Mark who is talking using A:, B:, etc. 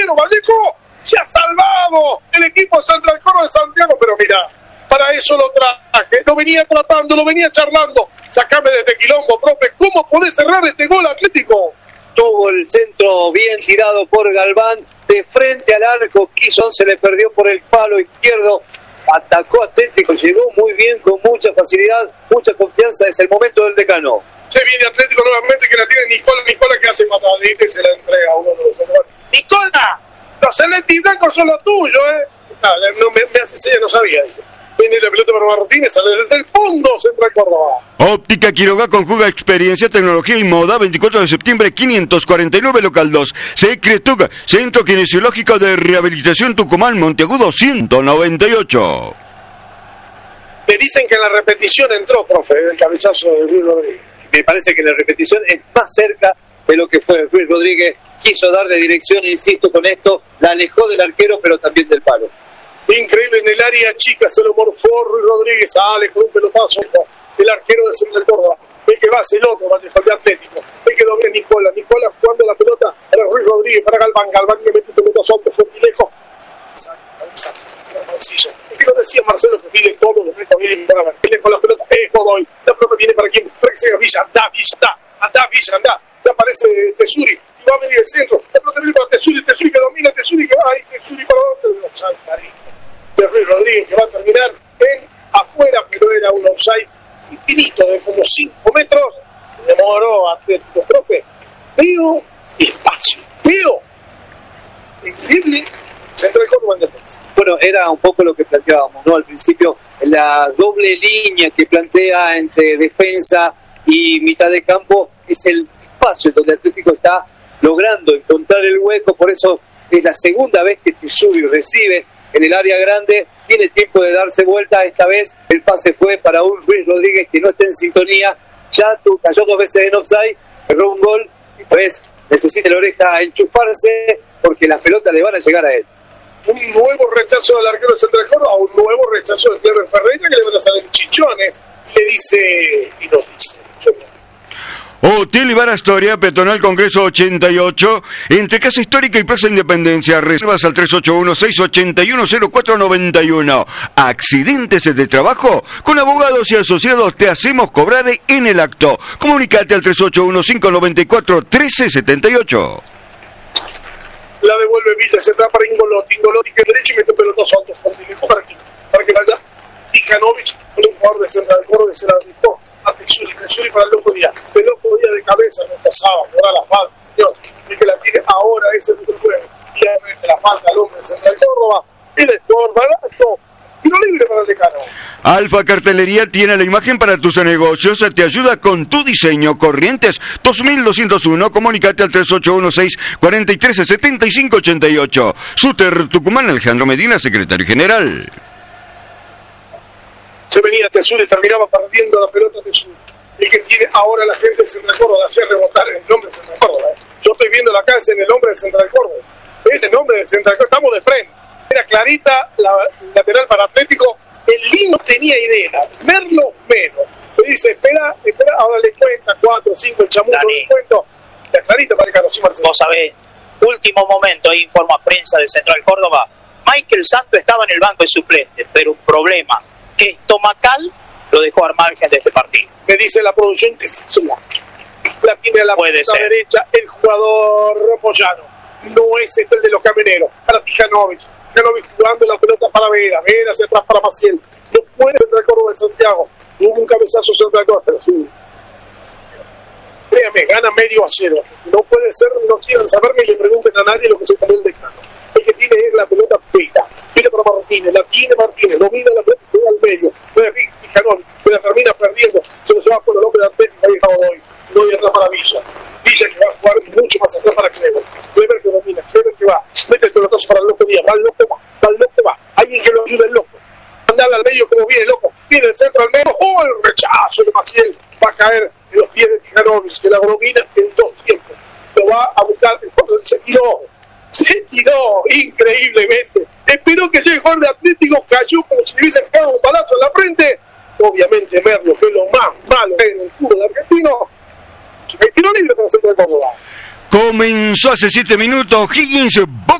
A: arquero Vallejo. Se ha salvado el equipo Central Córdoba de Santiago, pero mira, para eso lo traje, lo venía tratando, lo venía charlando. Sacame desde quilombo, profe, ¿cómo podés cerrar este gol Atlético?
B: Tuvo el centro bien tirado por Galván, de frente al arco, Quisón se le perdió por el palo izquierdo, atacó Atlético, llegó muy bien, con mucha facilidad, mucha confianza, es el momento del decano.
A: Se viene Atlético nuevamente, que la tiene Nicola que hace patadita y se la entrega a uno de los centrales. ¡Nicola! Los celestes y blancos son los tuyos, No, me hace señas, no sabía, dice. Viene la pelota para Martínez, sale desde el fondo, Central Córdoba.
C: Óptica Quiroga conjuga experiencia, tecnología y moda. 24 de septiembre, 549, local 2. Secretuga, Centro Kinesiológico de Rehabilitación Tucumán, Monteagudo 198.
A: Me dicen que en la repetición entró, profe, el cabezazo de Luis Rodríguez.
B: Me parece que la repetición es más cerca de lo que fue Luis Rodríguez. Quiso darle dirección, insisto con esto, la alejó del arquero, pero también del palo.
A: Increíble, en el área chica se lo morfó Ruiz Rodríguez, sale con un pelotazo el arquero de Central Córdoba, el que va hacia el otro, de Atlético, el que doble Nicola jugando la pelota para Ruiz Rodríguez, para Galván que mete un pelotazo alto, fue lejos, es que lo decía Marcelo, que pide todo, lo mete bien para ver, viene con la pelota, Godoy, la pelota viene para quién, para que se Villa, anda, ya aparece Tesuri, y va a venir el centro, la pelota viene para Tesuri que domina, Tesuri que va, Tesuri para dónde, de Ruiz Rodríguez, que va a terminar en afuera, pero era un offside infinito de como 5 metros. Se demoró Atlético, profe. Veo espacio, increíble. Central Córdoba en defensa.
B: Bueno, era un poco lo que planteábamos, ¿no? Al principio, la doble línea que plantea entre defensa y mitad de campo es el espacio donde Atlético está logrando encontrar el hueco, por eso es la segunda vez que Tesuri recibe en el área grande, tiene tiempo de darse vuelta, esta vez el pase fue para un Luis Rodríguez que no está en sintonía, ya cayó 2 veces en offside, erró un gol, esta vez necesita la oreja enchufarse porque las pelotas le van a llegar a él.
A: Un nuevo rechazo del arquero de Central Córdoba, un nuevo rechazo de Clever Ferreira que le van a salir chichones, y le dice, y nos dice,
C: Hotel Ibar Astoria, Peatonal Congreso 88, entre Casa Histórica y Plaza Independencia. Reservas al 381-681-0491. Accidentes de trabajo, con abogados y asociados te hacemos cobrar en el acto. Comunicate al 381-594-1378.
A: La devuelve Villa, se trata para Ingolotti que derecho y mete un pelotazo alto, para que vaya Tijanovic, un jugador de Central Córdoba, se la dictó a Tesuri para el Loco Díaz. El Loco Díaz de cabeza no pasaba, no era la falta, señor. El que la tiene ahora es el otro juego. Y le mete la falta al hombre de Central Córdoba. Y después barato. Tiro libre para el decano.
C: Alfa Cartelería tiene la imagen para tus negocios, te ayuda con tu diseño. Corrientes 2201, comunicate al 3816-437588. Suter Tucumán, Alejandro Medina, secretario general.
A: Se venía Tesuri, terminaba perdiendo la pelota Tesuri. El que tiene ahora la gente de Central Córdoba, hacía rebotar el nombre de Central Córdoba. Yo estoy viendo la casa en el nombre de Central Córdoba. Es el nombre de Central Córdoba, estamos de frente. Era clarita la lateral para Atlético. El Lino tenía idea, verlo menos. Le dice, espera, ahora le cuenta 4, 5, el chamuco, le cuento. La clarita para el Carlos y Marcelo.
D: Vos sabés, último momento, informa prensa de Central Córdoba. Michael Santos estaba en el banco de suplentes, pero un problema estomacal lo dejó al margen de este partido.
A: Me dice la producción que se suma. La tiene a la punta derecha el jugador Moyano. No es el de los camioneros. Para Tijanovic jugando la pelota para Vera hacia atrás para Maciel. No puede Central Córdoba de Santiago. Hubo un cabezazo Central Córdoba, pero sí. Créame, gana 1-0. No puede ser, no quieran saber ni le pregunten a nadie lo que se comió el decano. El que tiene es la pelota pega. Viene para Martínez, la tiene Martínez, domina la pelota y juega al medio. Tijanovic, que la termina perdiendo. Se lo lleva por el hombre de Atlético, ahí está Godoy. Godoy atrás para Villa que va a jugar mucho más atrás para Clever que domina, Clever que va, mete el pelotazo para el Loco Díaz, va el Loco va, alguien que lo ayude el Loco, mandale al medio como viene el Loco, viene el centro al medio, el rechazo de Maciel, va a caer en los pies de Tijanovic, que la domina en 2 tiempos, lo va a buscar, se tiró increíblemente, espero que llegue el jugador de Atlético, cayó como si le hubiesen pegado un balazo en la frente, obviamente Merlo, que es lo más malo en el fútbol argentino. El tiro libre para Central Córdoba.
C: Comenzó hace 7 minutos Higgins.